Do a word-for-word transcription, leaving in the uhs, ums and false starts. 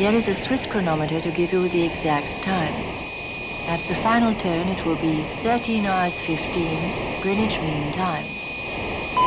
Here is a Swiss chronometer to give you the exact time. At the final turn, it will be thirteen hours fifteen Greenwich Mean Time.